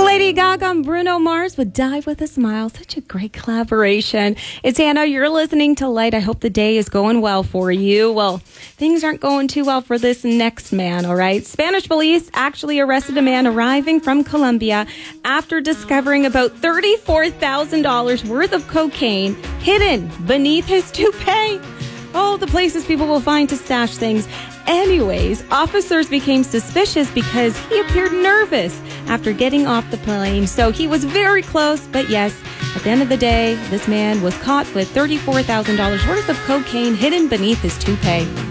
Lady Gaga and Bruno Mars would Die With a Smile. Such a great collaboration. It's Hannah. You're listening to Light. I hope the day is going well for you. Well, things aren't going too well for this next man, all right? Spanish police actually arrested a man arriving from Colombia after discovering about $34,000 worth of cocaine hidden beneath his toupee. Oh, the places people will find to stash things. Anyways, officers became suspicious because he appeared nervous after getting off the plane. So he was very close, but yes, at the end of the day, this man was caught with $34,000 worth of cocaine hidden beneath his toupee.